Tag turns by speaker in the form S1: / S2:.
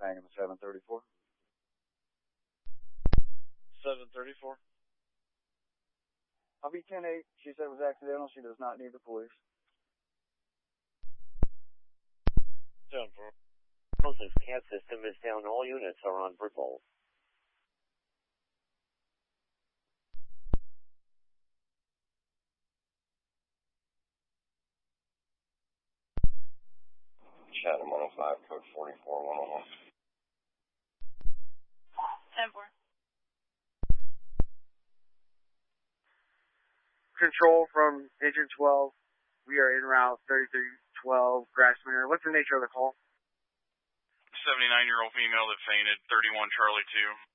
S1: hanging the 734. 734. I'll be 10-8. She said it was accidental. She does not need the police.
S2: 7-4. Closest CAT system is down. All units are on Brittle.
S3: Chatham 105, code 44101.
S4: 10-4.
S5: Control from Agent 12. We are en route 3312 Grassmere. What's the nature of the call?
S6: 79-year-old female that fainted, 31 Charlie 2.